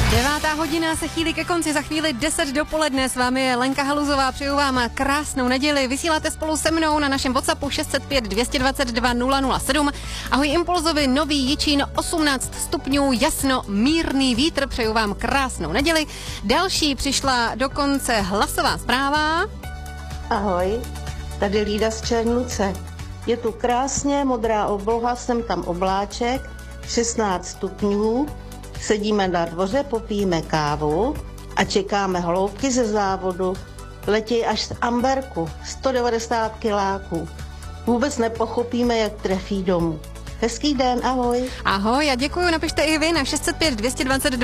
9:00 se chýlí ke konci, za chvíli 10 dopoledne. S vámi je Lenka Haluzová, přeju vám krásnou neděli. Vysíláte spolu se mnou na našem WhatsAppu 605 222 007. Ahoj Impulzovi, Nový Jičín, 18 stupňů, jasno, mírný vítr, přeju vám krásnou neděli. Další přišla dokonce hlasová zpráva. Ahoj, tady Lída z Černuce. Je tu krásně modrá obloha, jsem tam obláček, 16 stupňů. Sedíme na dvoře, popijeme kávu a čekáme holoubky ze závodu. Letějí až z Amberku, 190 kiláků. Vůbec nepochopíme, jak trefí domů. Hezký den, ahoj. Ahoj, já děkuju, napište i vy na 605 222